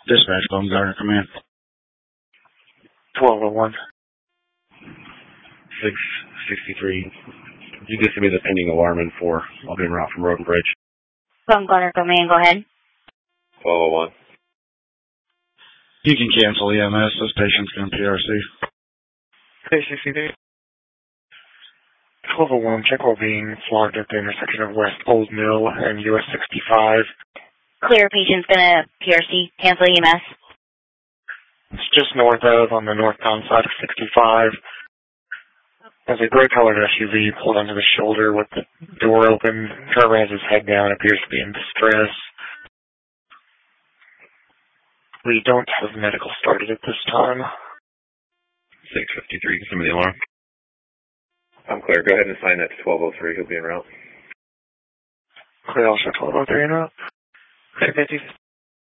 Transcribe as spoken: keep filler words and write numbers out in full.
Dispatch, Baumgartner, come in. twelve oh one. six sixty-three. You just give me the pending alarm in four. I'll be en route from Road and Bridge. Baumgartner, come in. Go ahead. twelve oh one. You can cancel E M S. This patient's going to P R C. K C C D. twelve oh one, check while being flogged at the intersection of West Old Mill and U S sixty-five. Clear, patient's going to P R C. Cancel E M S. It's just north of, on the northbound side of sixty-five. There's a gray-colored S U V pulled onto the shoulder with the door open. Driver has his head down, appears to be in distress. We don't have medical started at this time. six fifty-three, give me the alarm. I'm clear. Go ahead and assign that to twelve oh three. He'll be en route. Clear also twelve oh three en route. Okay,